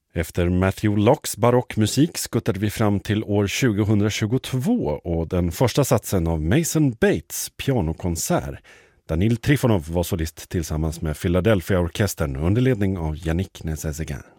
Efter Matthew Locks barockmusik skuttade vi fram till år 2022 och den första satsen av Mason Bates pianokonsert. Danil Trifonov var solist tillsammans med Philadelphia-orkestern under ledning av Yannick Nézet-Séguin.